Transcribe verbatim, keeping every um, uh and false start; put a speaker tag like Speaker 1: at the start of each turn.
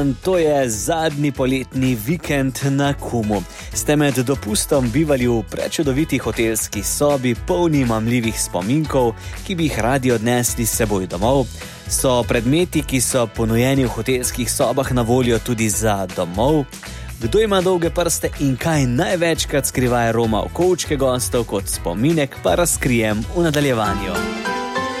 Speaker 1: To je zadnji poletni vikend na Kumu. Ste med dopustom bivali v prečudoviti hotelski sobi, polni mamljivih spominkov, ki bi jih radi odnesli s seboj domov? So predmeti, ki so ponujeni v hotelskih sobah, na voljo tudi za domov? Kdo ima dolge prste in kaj največkrat skrivaje Roma v kovčke gostov kot spominek, pa razkrijem v nadaljevanju.